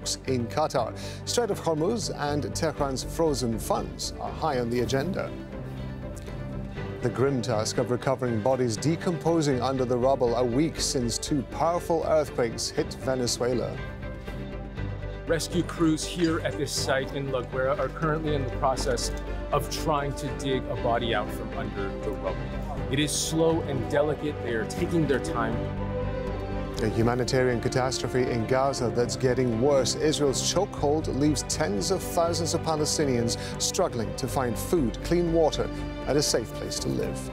talks in Qatar. Strait of Hormuz and Tehran's frozen funds are high on the agenda. The grim task of recovering bodies decomposing under the rubble a week since two powerful earthquakes hit Venezuela. Rescue crews here at this site in La Guaira are currently in the process of trying to dig a body out from under the rubble. It is slow and delicate. They are taking their time. A humanitarian catastrophe in Gaza that's getting worse. Israel's chokehold leaves tens of thousands of Palestinians struggling to find food, clean water, and a safe place to live.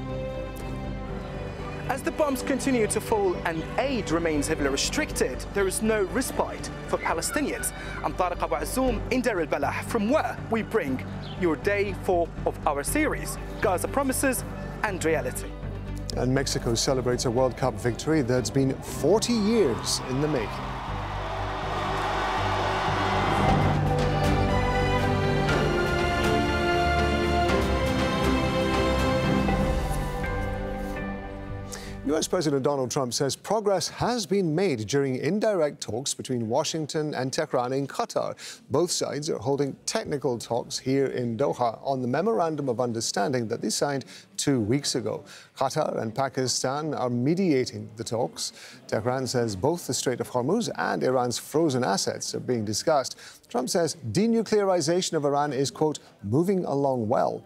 As the bombs continue to fall and aid remains heavily restricted, there is no respite for Palestinians. I'm Tariq Abu Azzoum in Deir al-Balah, from where we bring your day 4 of our series, Gaza Promises and Reality. And Mexico celebrates a World Cup victory that's been 40 years in the making. US President Donald Trump says progress has been made during indirect talks between Washington and Tehran in Qatar. Both sides are holding technical talks here in Doha on the Memorandum of Understanding that they signed 2 weeks ago. Qatar and Pakistan are mediating the talks. Tehran says both the Strait of Hormuz and Iran's frozen assets are being discussed. Trump says denuclearization of Iran is, quote, moving along well.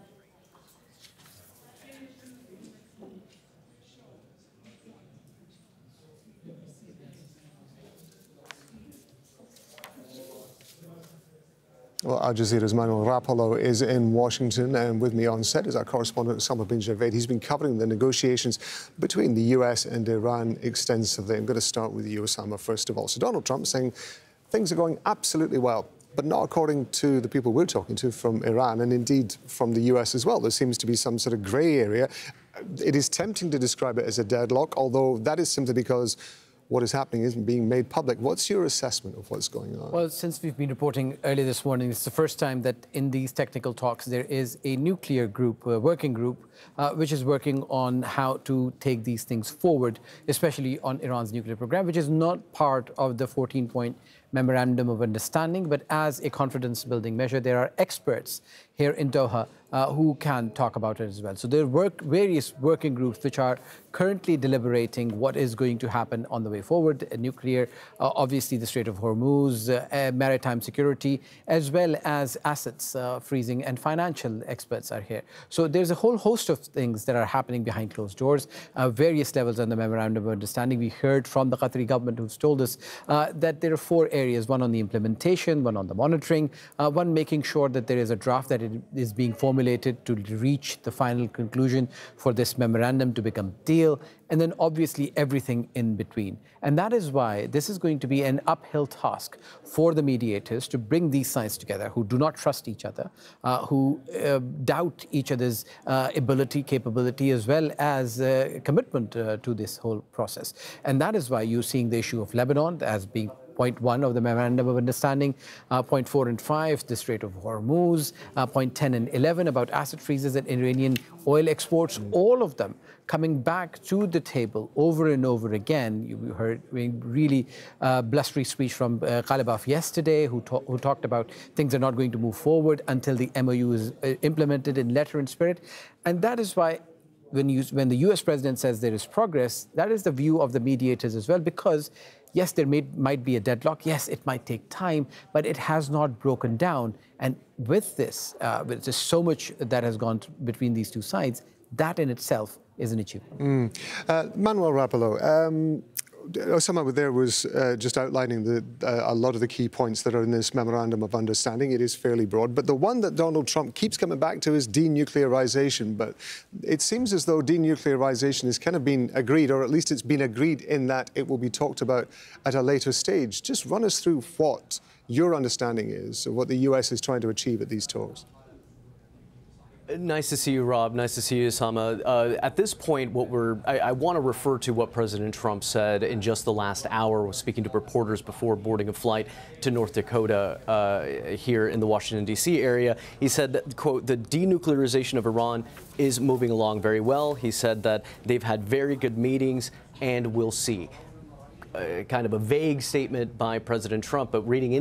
Well, Al Jazeera's Manuel Rapallo is in Washington, and with me on set is our correspondent, Osama bin Javed. He's been covering the negotiations between the US and Iran extensively. I'm going to start with you, Osama, first of all. So Donald Trump saying things are going absolutely well, but not according to the people we're talking to from Iran, and indeed from the US as well. There seems to be some sort of grey area. It is tempting to describe it as a deadlock, although that is simply because what is happening isn't being made public. What's your assessment of what's going on? Well, since we've been reporting early this morning, it's the first time that in these technical talks there is a nuclear group, working group, which is working on how to take these things forward, especially on Iran's nuclear program, which is not part of the 14-point Memorandum of Understanding, but as a confidence-building measure. There are experts here in Doha who can talk about it as well. So there are various working groups which are currently deliberating what is going to happen on the way forward. Nuclear, obviously the Strait of Hormuz, maritime security, as well as assets freezing, and financial experts are here. So there's a whole host of things that are happening behind closed doors, various levels on the Memorandum of Understanding. We heard from the Qatari government who's told us that there are 4 areas, one on the implementation, one on the monitoring, one making sure that there is a draft that it is being formulated to reach the final conclusion for this memorandum to become deal, and then obviously everything in between. And that is why this is going to be an uphill task for the mediators to bring these sides together who do not trust each other, who doubt each other's ability, capability, as well as commitment to this whole process. And that is why you're seeing the issue of Lebanon as being point 1 of the Memorandum of Understanding, point 4 and 5, the Strait of Hormuz, point 10 and 11 about asset freezes and Iranian oil exports, all of them coming back to the table over and over again. You heard a really blustery speech from Ghalibaf yesterday, who talked about things are not going to move forward until the MOU is implemented in letter and spirit. And that is why when the US president says there is progress, that is the view of the mediators as well, because yes, there might be a deadlock. Yes, it might take time, but it has not broken down. And with this, with just so much that has gone between these two sides, that in itself is an achievement. Manuel Rapallo, Osama there was just outlining a lot of the key points that are in this Memorandum of Understanding. It is fairly broad, but the one that Donald Trump keeps coming back to is denuclearization. But it seems as though denuclearization has kind of been agreed, or at least it's been agreed in that it will be talked about at a later stage. Just run us through what your understanding is of what the US is trying to achieve at these talks. Nice to see you, Rob. Nice to see you, Osama. At this point, I want to refer to what President Trump said in just the last hour, was speaking to reporters before boarding a flight to North Dakota here in the Washington, D.C. area. He said that, quote, the denuclearization of Iran is moving along very well. He said that they've had very good meetings and we'll see. Kind of a vague statement by President Trump, but reading